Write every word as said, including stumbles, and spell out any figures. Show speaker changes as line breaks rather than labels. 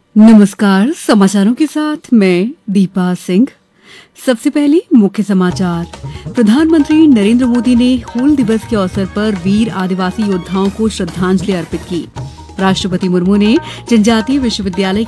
नमस्कार। समाचारों के साथ मैं दीपा सिंह। सबसे पहले मुख्य समाचार। प्रधानमंत्री नरेंद्र मोदी ने हूल दिवस के अवसर पर वीर आदिवासी योद्धाओं को श्रद्धांजलि अर्पित की। राष्ट्रपति मुर्मू ने जनजातीय विश्वविद्यालय